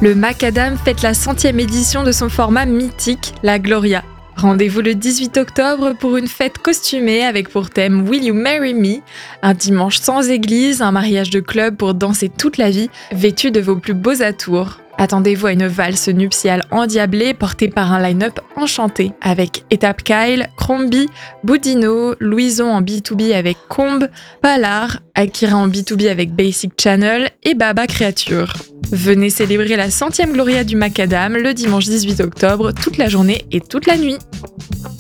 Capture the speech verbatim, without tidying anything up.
Le Macadam fête la centième édition de son format mythique, la Gloria. Rendez-vous le dix-huit octobre pour une fête costumée avec pour thème Will You Marry Me, un dimanche sans église, un mariage de club pour danser toute la vie, vêtu de vos plus beaux atours. Attendez-vous à une valse nuptiale endiablée portée par un line-up enchanté avec Étape Kyle, Crombie, Boudino, Louison en B deux B avec Combe, Pallard, Akira en B deux B avec Basic Channel et Baba Creature. Venez célébrer la centième Gloria du Macadam le dimanche dix-huit octobre, toute la journée et toute la nuit.